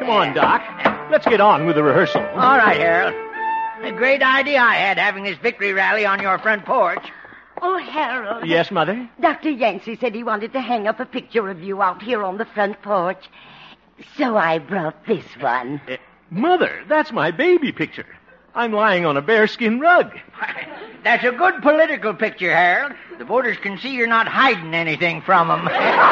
Come on, Doc. Let's get on with the rehearsal. All right, Harold. A great idea I had having this victory rally on your front porch. Oh, Harold. Yes, Mother? Dr. Yancey said he wanted to hang up a picture of you out here on the front porch. So I brought this one. Mother, that's my baby picture. I'm lying on a bearskin rug. That's a good political picture, Harold. The voters can see you're not hiding anything from them.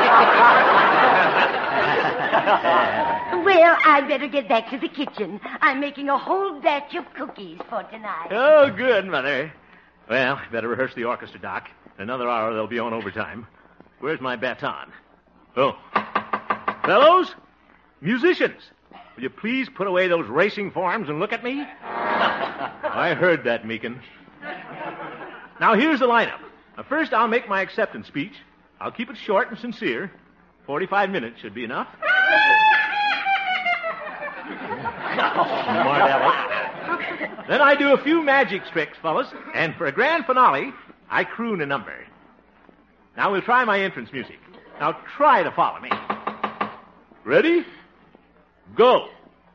Well, I'd better get back to the kitchen. I'm making a whole batch of cookies for tonight. Oh, good, Mother. Well, better rehearse the orchestra, Doc. In another hour, they'll be on overtime. Where's my baton? Oh. Fellows, musicians, will you please put away those racing forms and look at me? I heard that, Meekin. Now, here's the lineup. First, I'll make my acceptance speech. I'll keep it short and sincere. 45 minutes should be enough. Smart aleck. Then I do a few magic tricks, fellas. And for a grand finale, I croon a number. Now, we'll try my entrance music. Now, try to follow me. Ready? Go.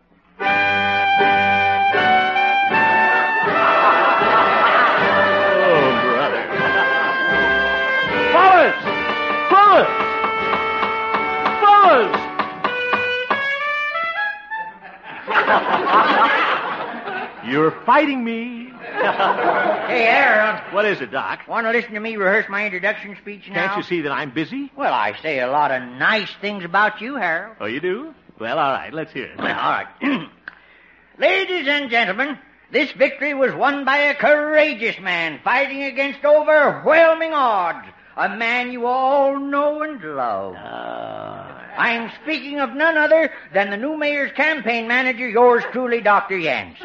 You're fighting me. Hey, Harold. What is it, Doc? Want to listen to me rehearse my introduction speech now? Can't you see that I'm busy? Well, I say a lot of nice things about you, Harold. Oh, you do? Well, all right. Let's hear it. Well, all right. Ladies and gentlemen, this victory was won by a courageous man fighting against overwhelming odds. A man you all know and love. I'm speaking of none other than the new mayor's campaign manager, yours truly, Dr. Yancey.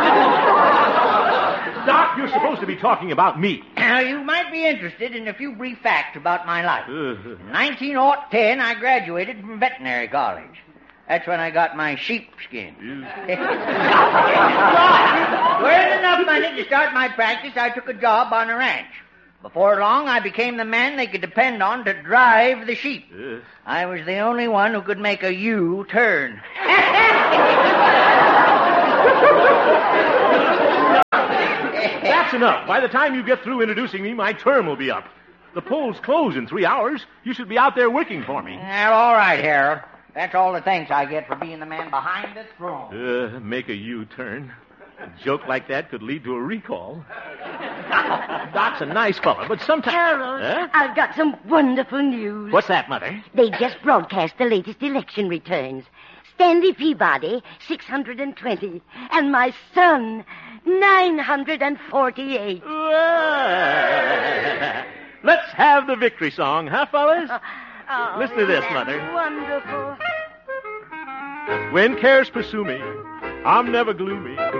Doc, you're supposed to be talking about me. Now, you might be interested in a few brief facts about my life. In 1910, I graduated from veterinary college. That's when I got my sheepskin. To earn enough money to start my practice, I took a job on a ranch. Before long, I became the man they could depend on to drive the sheep. I was the only one who could make a U-turn. That's enough. By the time you get through introducing me, my term will be up. The polls close in 3 hours. You should be out there working for me. Well, all right, Harold. That's all the thanks I get for being the man behind the throne. Make a U-turn. A joke like that could lead to a recall. Doc's a nice fellow, but sometimes... Harold, I've got some wonderful news. What's that, Mother? They just broadcast the latest election returns. Stanley Peabody, 620. And my son, 948. Let's have the victory song, huh, fellas? Listen to this, that's Mother. Wonderful. When cares pursue me, I'm never gloomy.